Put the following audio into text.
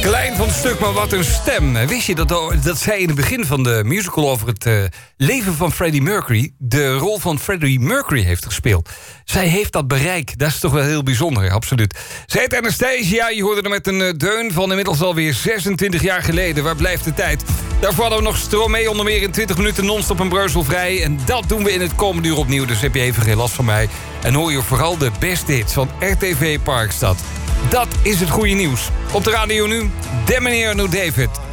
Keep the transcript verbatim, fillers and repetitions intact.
Klein van het stuk, maar wat een stem. Wist je dat, dat zij in het begin van de musical over het uh, leven van Freddie Mercury... de rol van Freddie Mercury heeft gespeeld? Zij heeft dat bereik. Dat is toch wel heel bijzonder, absoluut. Zij heet Anastasia. Je hoorde er met een uh, deun van inmiddels alweer zesentwintig jaar geleden. Waar blijft de tijd? Daarvoor hadden we nog Stromae, onder meer in twintig minuten non-stop en breuzelvrij. En dat doen we in het komende uur opnieuw. Dus heb je even geen last van mij. En hoor je vooral de beste hits van R T V Parkstad. Dat is het goede nieuws. Op de radio nu, de meneer No David.